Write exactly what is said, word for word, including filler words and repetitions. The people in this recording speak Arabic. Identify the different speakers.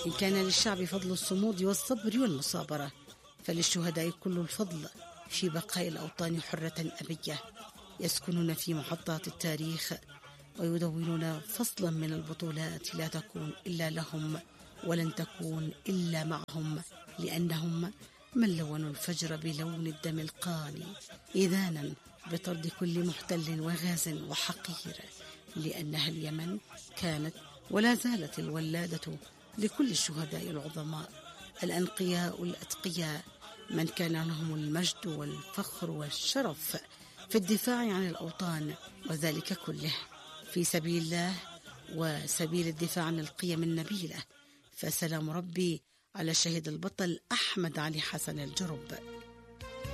Speaker 1: إن كان للشعب فضل الصمود والصبر والمصابرة، فللشهداء كل الفضل في بقاء الأوطان حرة أبية، يسكنون في محطات التاريخ ويدونون فصلا من البطولات لا تكون إلا لهم ولن تكون إلا معهم، لأنهم من لونوا الفجر بلون الدم القاني، إذانا بطرد كل محتل وغاز وحقير، لأنها اليمن كانت ولا زالت الولادة لكل الشهداء العظماء الأنقياء الأتقياء، من كان لهم المجد والفخر والشرف في الدفاع عن الأوطان، وذلك كله في سبيل الله وسبيل الدفاع عن القيم النبيلة. فسلام ربي على الشهيد البطل أحمد علي حسن الجرب.